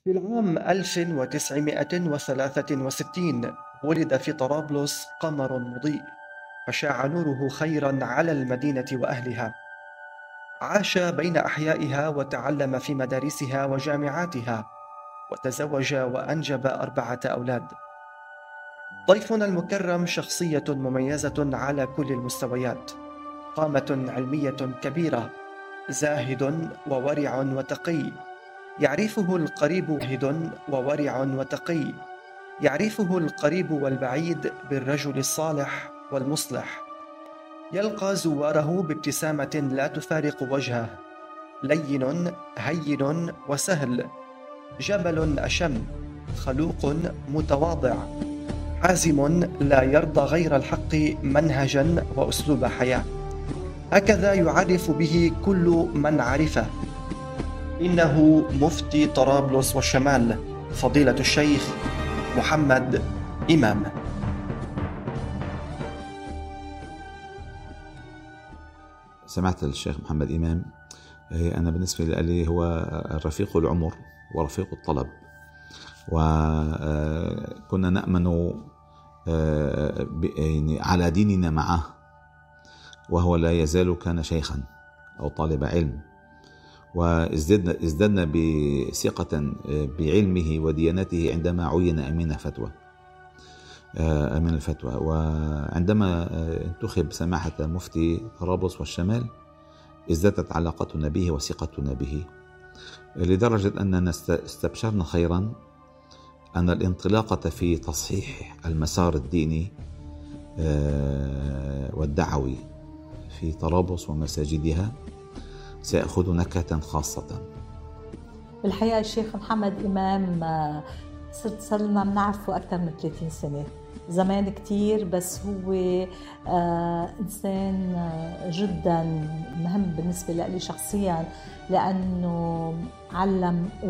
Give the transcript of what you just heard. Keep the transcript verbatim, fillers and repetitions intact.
في العام ألف وتسعمائة وثلاثة وستين ولد في طرابلس قمر مضيء، فشاع نوره خيرا على المدينة وأهلها. عاش بين أحيائها وتعلم في مدارسها وجامعاتها، وتزوج وأنجب أربعة أولاد. ضيفنا المكرم شخصية مميزة على كل المستويات، قامة علمية كبيرة، زاهد وورع وتقي، يعرفه القريب زاهد وورع وتقي يعرفه القريب والبعيد بالرجل الصالح والمصلح. يلقى زواره بابتسامة لا تفارق وجهه، لين هين وسهل، جبل أشم، خلوق متواضع، حازم لا يرضى غير الحق منهجا وأسلوب حياة. هكذا يعرف به كل من عرفه. إنه مفتي طرابلس والشمال، فضيلة الشيخ محمد إمام. سمعت الشيخ محمد إمام. أنا بالنسبة لي هو رفيق العمر ورفيق الطلب، وكنا نأمن على ديننا معه، وهو لا يزال كان شيخا أو طالب علم، وازددنا ازددنا بثقة بعلمه وديانته عندما عين أمين فتوى أمين الفتوى. وعندما انتخب سماحة مفتي طرابلس والشمال ازدادت علاقتنا به وثقتنا به، لدرجة أننا استبشرنا خيرا أن الانطلاقة في تصحيح المسار الديني والدعوي في طرابلس ومساجدها سيأخذ نكهة خاصة. بالحقيقة الشيخ محمد إمام صرت صرنا بنعرفه أكثر من ثلاثين سنة، زمان كتير، بس هو آه إنسان جدا مهم بالنسبة لي شخصيا، لأنه علم